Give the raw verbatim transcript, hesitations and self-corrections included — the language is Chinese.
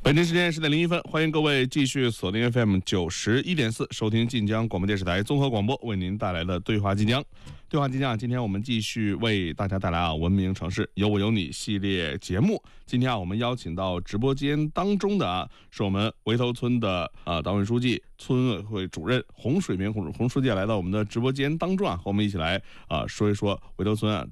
北京时间十点零一分，欢迎各位继续锁定 F M 九十一点四，收听晋江广播电视台综合广播为您带来的对话晋江。对话晋江，今天我们继续为大家带来啊文明城市有我有你系列节目。今天啊，我们邀请到直播间当中的啊，是我们围头村的啊党委书记、村委会主任洪水明洪洪书记来到我们的直播间当中啊，和我们一起来啊说一说围头村啊